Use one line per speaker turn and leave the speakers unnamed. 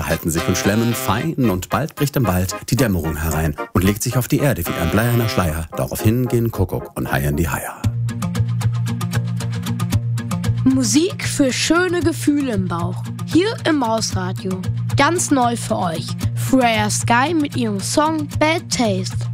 unterhalten sich und schlemmen fein und bald bricht im Wald die Dämmerung herein und legt sich auf die Erde wie ein bleierner Schleier. Daraufhin gehen Kuckuck und Haien die Haier.
Musik für schöne Gefühle im Bauch. Hier im Mausradio. Ganz neu für euch. Freya Sky mit ihrem Song Bad Taste.